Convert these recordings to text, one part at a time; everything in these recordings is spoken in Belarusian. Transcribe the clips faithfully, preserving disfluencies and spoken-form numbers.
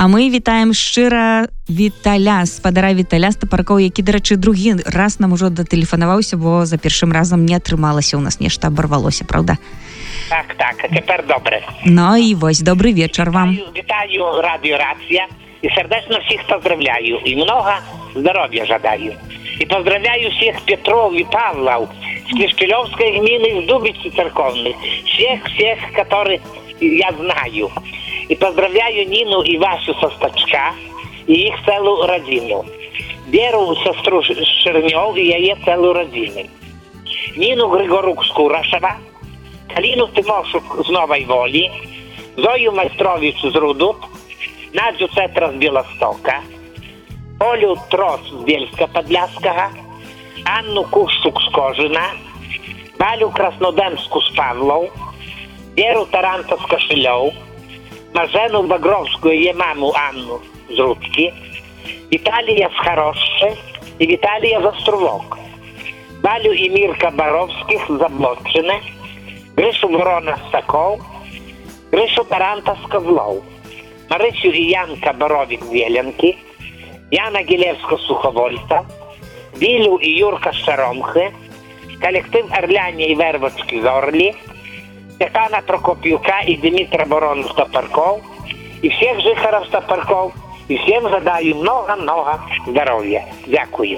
А мы вітаем шчыра Віталя, спадара Віталя з Тапаркоў, які, дарэчы, другі раз нам ужо датэлефанаваўся, бо за першым разам не атрымалася, у нас нешта абарвалося, правда? Так, так, а тепер добре. Ну і вось, добрый вечар вам. Вітаю, вітаю Радіо Рація і сердечно всіх поздравляю, і много здоров'я жадаю. И поздравляю всех Петров и Павлов с Кишпилевской гмины, с Дубицы церковной. Всех-всех, которых я знаю. И поздравляю Нину и Васю со Стачка и их целую родину. Веру, сестру Шернёв и ее целую родину. Нину Григорук с Курашева, Калину Тимошук с Новой Воли, Зою Майстровичу с Рудут, Надю Цетра с Белостока, Олю Трос з Бельська-Подляского, Анну Кущук з Кожина, Валю Краснодемську з Павлов, Віру Таранта з Кошельов, Мажену Багровську і її маму Анну з Рудки, Віталія з Хороше і Віталія з Островок, Валю і Мірка Боровських з Заблоччини, Гришу Ворона з Сокол, Гришу Таранта з Козлов, Марисю і Янка Боровік з Єленки, Яна Гілевсько-Суховольця, Вілю і Юрка Шаромхи, колектив Орляні і Вервочки з Орлі, Степана Прокоп'юка і Дмитра Борона з Топарков, і всіх жихарів з Топарков, і всім задаю много-много здоров'я. Дякую.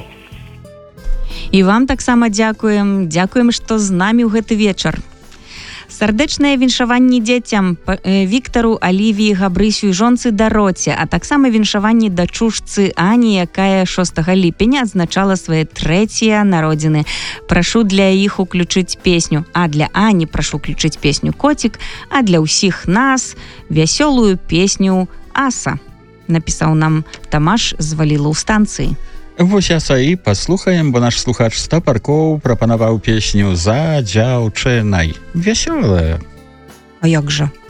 І вам таксама дзякуем. Дзякуем, што з намі ў гэты вечар. Сардэчнае віншаванне дзецям Віктару, Алівіі, Габрысю і жонцы Дароце, а таксама віншаванне дачушцы Ані, якая шостага ліпеня адзначала свае трэція народзіны. Прашу для іх уключыць песню, а для Ані прашу уключыць песню «Коцік», а для ўсіх нас вясёлую песню «Аса», напісаў нам Тамаш з Валілаў станцыі. Вось аса і паслухаем, бо наш слухач з Тапаркоў прапанаваў песню «За дзяўчынай». Вясёлая. А як жа?